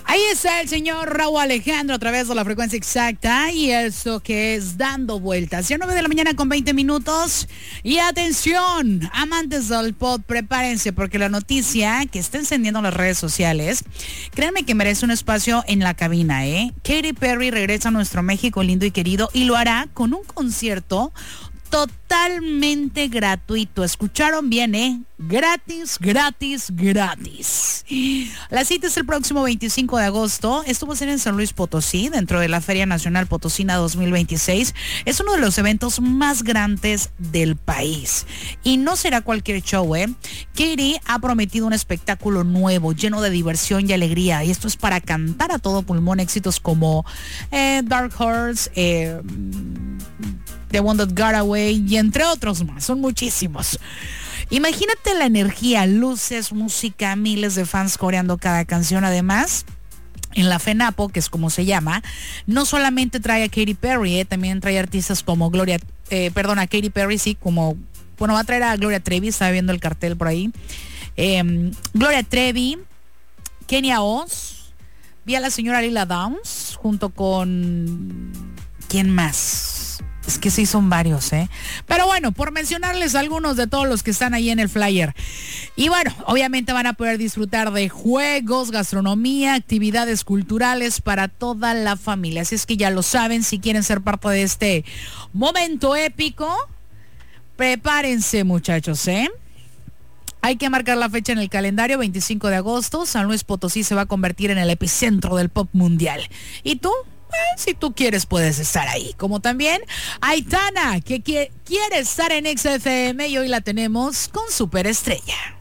Ahí está el señor Raúl Alejandro a través de la frecuencia exacta y eso que es Dando Vueltas. Ya 9 de la mañana con 20 minutos. Y atención, amantes del pop, prepárense porque la noticia que está encendiendo las redes sociales, créanme que merece un espacio en la cabina, ¿eh? Katy Perry regresa a nuestro México lindo y querido y lo hará con un concierto totalmente gratuito. Escucharon bien, gratis, gratis, gratis. La cita es el próximo 25 de agosto. Esto va a ser en San Luis Potosí, dentro de la Feria Nacional Potosina 2026. Es uno de los eventos más grandes del país. Y no será cualquier show, Katy ha prometido un espectáculo nuevo, lleno de diversión y alegría. Y esto es para cantar a todo pulmón éxitos como Dark Horse, The One That Got Away y entre otros más, son muchísimos. Imagínate la energía, luces, música, miles de fans coreando cada canción. Además, en la FENAPO, que es como se llama, no solamente trae a Katy Perry, también trae artistas como Katy Perry, sí, como, bueno, va a traer a Gloria Trevi, estaba viendo el cartel por ahí. Gloria Trevi, Kenia Oz, vi a la señora Lila Downs, junto con... ¿quién más? Es que sí son varios, Pero bueno, por mencionarles algunos de todos los que están ahí en el flyer. Y bueno, obviamente van a poder disfrutar de juegos, gastronomía, actividades culturales para toda la familia. Así es que ya lo saben, si quieren ser parte de este momento épico, prepárense, muchachos, Hay que marcar la fecha en el calendario, 25 de agosto. San Luis Potosí se va a convertir en el epicentro del pop mundial. ¿Y tú? Si tú quieres puedes estar ahí, como también Aitana, que quiere estar en XFM y hoy la tenemos con Superestrella.